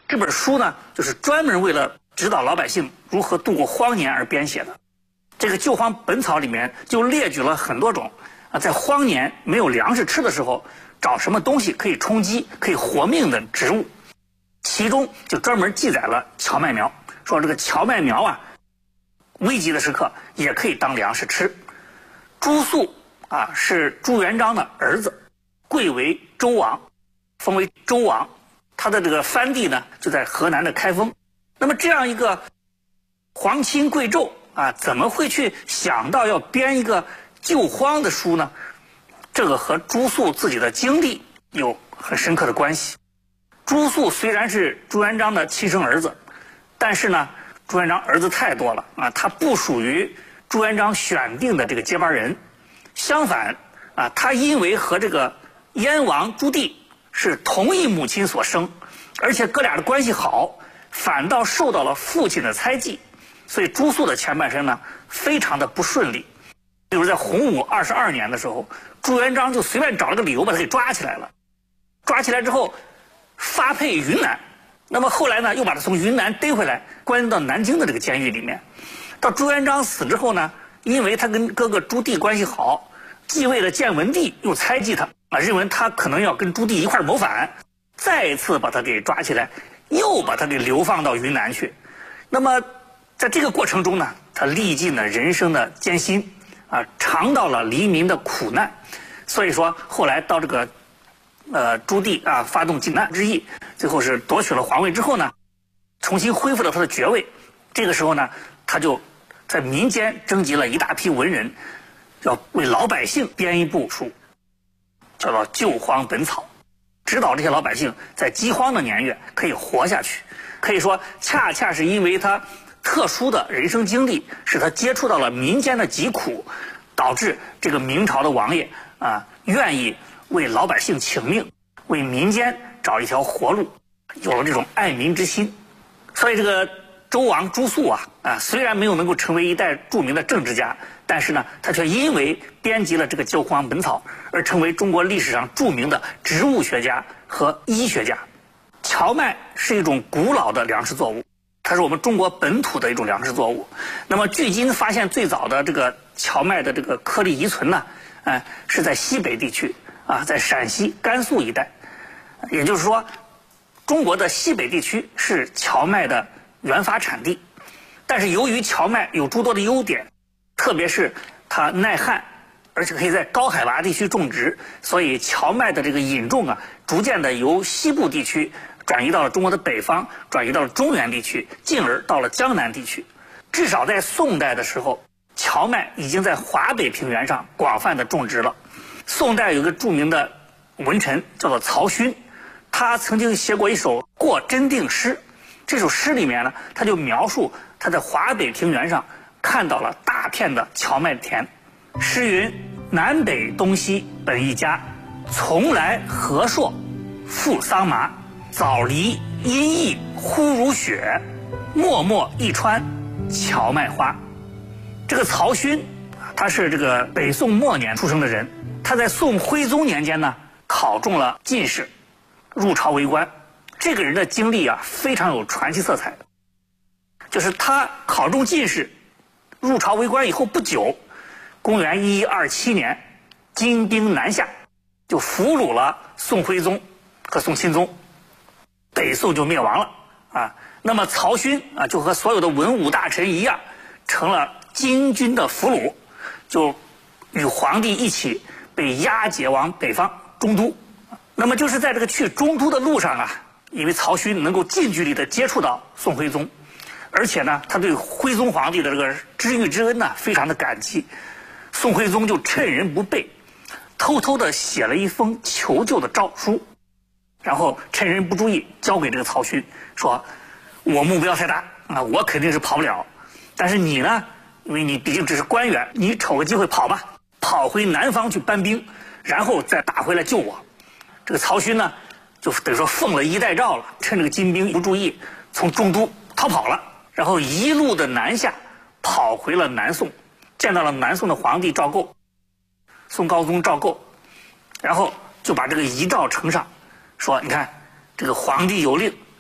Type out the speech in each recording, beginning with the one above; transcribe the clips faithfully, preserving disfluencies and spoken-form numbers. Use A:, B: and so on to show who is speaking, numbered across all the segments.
A: 这本书呢，就是专门为了指导老百姓如何度过荒年而编写的。这个《救荒本草》里面就列举了很多种啊，在荒年没有粮食吃的时候，找什么东西可以充饥、可以活命的植物。其中就专门记载了荞麦苗，说这个荞麦苗啊，危急的时刻也可以当粮食吃。朱肃啊是朱元璋的儿子，贵为周王，封为周王。他的这个藩地呢就在河南的开封。那么这样一个皇亲贵胄啊，怎么会去想到要编一个救荒的书呢？这个和朱肃自己的经历有很深刻的关系。朱肃虽然是朱元璋的亲生儿子，但是呢，朱元璋儿子太多了啊，他不属于朱元璋选定的这个接班人。相反啊，他因为和这个燕王朱棣是同一母亲所生，而且哥俩的关系好，反倒受到了父亲的猜忌，所以朱肃的前半生呢非常的不顺利。比如在洪武二十二年的时候，朱元璋就随便找了个理由把他给抓起来了。抓起来之后发配云南，那么后来呢又把他从云南逮回来，关到南京的这个监狱里面。到朱元璋死之后呢，因为他跟哥哥朱棣关系好，继位的建文帝又猜忌他啊，认为他可能要跟朱棣一块谋反，再次把他给抓起来，又把他给流放到云南去。那么在这个过程中呢，他历尽了人生的艰辛啊，尝到了黎民的苦难。所以说后来到这个呃朱棣啊发动靖难之役，最后是夺取了皇位之后呢，重新恢复了他的爵位。这个时候呢，他就在民间征集了一大批文人，要为老百姓编一部书，叫做《救荒本草》，指导这些老百姓在饥荒的年月可以活下去。可以说恰恰是因为他特殊的人生经历，使他接触到了民间的疾苦，导致这个明朝的王爷啊愿意为老百姓请命，为民间找一条活路，有了这种爱民之心。所以这个周王朱肃啊啊，虽然没有能够成为一代著名的政治家，但是呢，他却因为编辑了这个《救荒本草》而成为中国历史上著名的植物学家和医学家。荞麦是一种古老的粮食作物，它是我们中国本土的一种粮食作物。那么距今发现最早的这个荞麦的这个颗粒遗存呢，呃，是在西北地区啊，在陕西、甘肃一带。也就是说，中国的西北地区是荞麦的原发产地。但是由于荞麦有诸多的优点，特别是它耐旱，而且可以在高海拔地区种植，所以荞麦的这个引种啊，逐渐的由西部地区转移到了中国的北方，转移到了中原地区，进而到了江南地区。至少在宋代的时候，荞麦已经在华北平原上广泛的种植了。宋代有个著名的文臣叫做曹勋，他曾经写过一首《过真定诗》。这首诗里面呢，他就描述他在华北平原上看到了大片的荞麦田。诗云：南北东西本一家，从来禾硕复桑麻。早离阴翳忽如雪，脉脉一川荞麦花。这个曹勋他是这个北宋末年出生的人，他在宋徽宗年间呢考中了进士，入朝为官。这个人的经历啊非常有传奇色彩，就是他考中进士，入朝为官以后不久，公元一一二七年，金兵南下，就俘虏了宋徽宗和宋钦宗，北宋就灭亡了啊。那么曹勋啊，就和所有的文武大臣一样，成了金军的俘虏，就与皇帝一起被押解往北方中都。那么就是在这个去中都的路上啊，因为曹勋能够近距离的接触到宋徽宗，而且呢，他对徽宗皇帝的这个知遇之恩呢，非常的感激。宋徽宗就趁人不备，偷偷的写了一封求救的诏书，然后趁人不注意交给这个曹勋，说：“我目标太大啊，我肯定是跑不了，但是你呢，因为你毕竟只是官员，你瞅个机会跑吧，跑回南方去搬兵，然后再打回来救我。”这个曹勋呢，就等于说奉了一代诏了，趁这个金兵不注意，从中都逃跑了，然后一路的南下，跑回了南宋，见到了南宋的皇帝赵构，宋高宗赵构，然后就把这个遗诏呈上，说：“你看，这个皇帝有令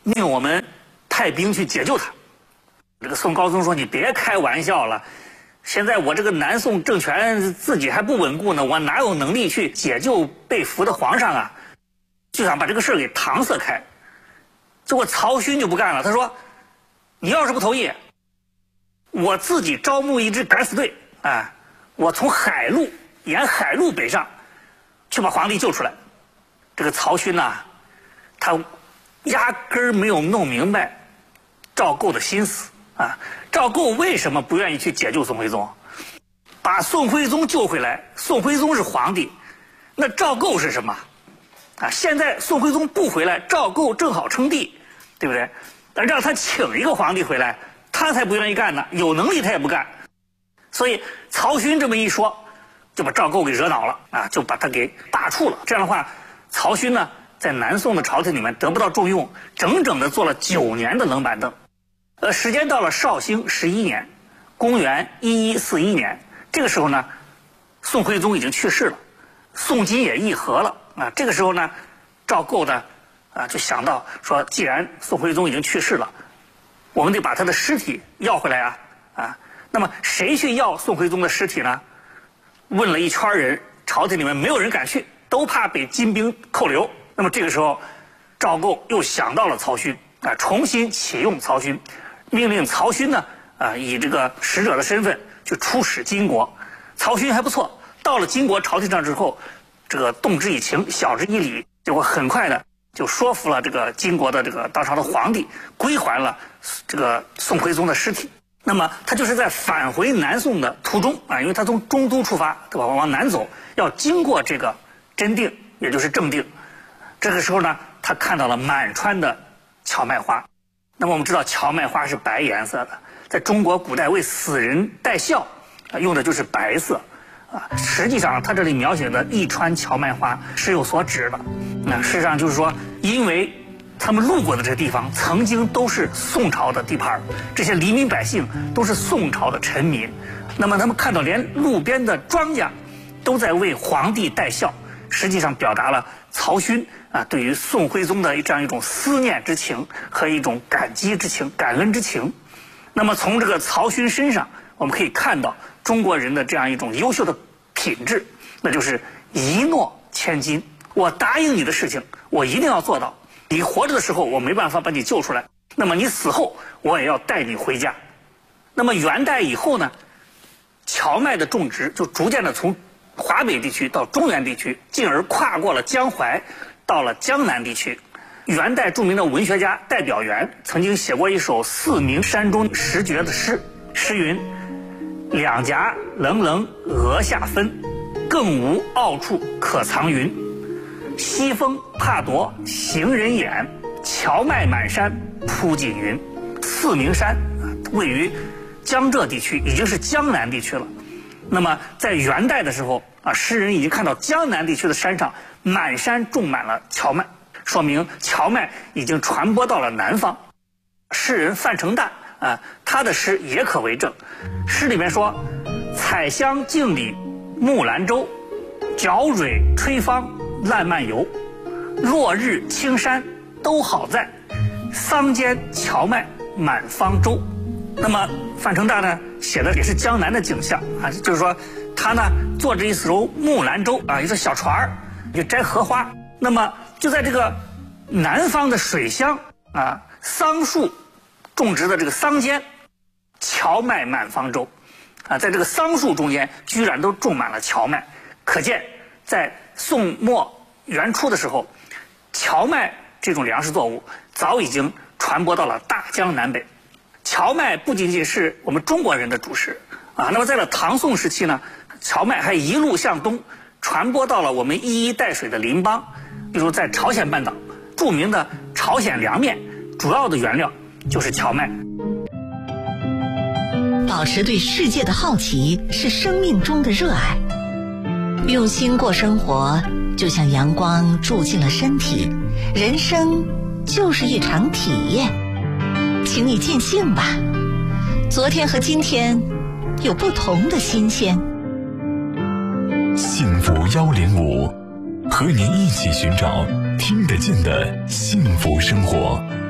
A: 命我们派兵去解救他。这个宋高宗说：“你别开玩笑了，现在我这个南宋政权自己还不稳固呢，我哪有能力去解救被俘的皇上啊？”就想把这个事儿给搪塞开。结果曹勋就不干了，他说：“你要是不同意，我自己招募一支敢死队，啊，我从海路沿海路北上，去把皇帝救出来。”这个曹勋呐、啊，他压根儿没有弄明白赵构的心思啊。赵构为什么不愿意去解救宋徽宗？把宋徽宗救回来，宋徽宗是皇帝，那赵构是什么？啊，现在宋徽宗不回来，赵构正好称帝，对不对？但让他请一个皇帝回来，他才不愿意干呢，有能力他也不干。所以曹勋这么一说，就把赵构给惹恼了啊，就把他给罢黜了。这样的话，曹勋呢，在南宋的朝廷里面得不到重用，整整的坐了九年的冷板凳。呃，时间到了绍兴十一年，公元一一四一年，这个时候呢，宋徽宗已经去世了，宋金也议和了啊。这个时候呢，赵构呢，啊，就想到说，既然宋徽宗已经去世了，我们得把他的尸体要回来啊啊。那么谁去要宋徽宗的尸体呢？问了一圈人，朝廷里面没有人敢去，都怕被金兵扣留。那么这个时候，赵构又想到了曹勋啊，重新启用曹勋，命令曹勋呢啊以这个使者的身份去出使金国。曹勋还不错，到了金国朝廷上之后，这个动之以情，晓之以理，结果很快的就说服了这个金国的这个当朝的皇帝，归还了这个宋徽宗的尸体。那么他就是在返回南宋的途中啊，因为他从中都出发，对吧？往南走，要经过这个真定，也就是正定。这个时候呢，他看到了满川的荞麦花。那么我们知道荞麦花是白颜色的，在中国古代为死人戴孝啊，用的就是白色啊。实际上，他这里描写的一川荞麦花是有所指的。那事实上就是说，因为他们路过的这个地方曾经都是宋朝的地盘，这些黎民百姓都是宋朝的臣民。那么他们看到连路边的庄稼都在为皇帝戴孝，实际上表达了曹勋啊对于宋徽宗的这样一种思念之情和一种感激之情、感恩之情。那么从这个曹勋身上，我们可以看到中国人的这样一种优秀的品质，那就是一诺千金。我答应你的事情，我一定要做到。你活着的时候，我没办法把你救出来，那么你死后，我也要带你回家。那么元代以后呢，荞麦的种植就逐渐的从华北地区到中原地区，进而跨过了江淮，到了江南地区。元代著名的文学家戴表元曾经写过一首四明山中十绝的诗，诗云：两颊冷冷额下分，更无傲处可藏云。西风怕夺行人眼，荞麦满山铺锦云。四明山位于江浙地区，已经是江南地区了。那么在元代的时候啊，诗人已经看到江南地区的山上满山种满了荞麦，说明荞麦已经传播到了南方。诗人范成大啊，他的诗也可为证。诗里面说：采香径里木兰舟，角蕊吹芳烂漫游。落日青山都好在，桑间荞麦满方舟。那么范成大呢写的也是江南的景象啊，就是说他呢坐着一艘木兰舟啊，一艘小船儿，就摘荷花。那么就在这个南方的水乡啊，桑树种植的这个桑间，荞麦满方舟啊，在这个桑树中间居然都种满了荞麦，可见在宋末元初的时候，荞麦这种粮食作物早已经传播到了大江南北。荞麦不仅仅是我们中国人的主食啊，那么在了唐宋时期呢，荞麦还一路向东传播到了我们一衣带水的邻邦，比如在朝鲜半岛，著名的朝鲜凉面主要的原料就是荞麦。
B: 保持对世界的好奇是生命中的热爱，用心过生活，就像阳光住进了身体，人生就是一场体验。请你尽兴吧，昨天和今天有不同的新鲜。
C: 幸福幺零五，和您一起寻找听得见的幸福生活。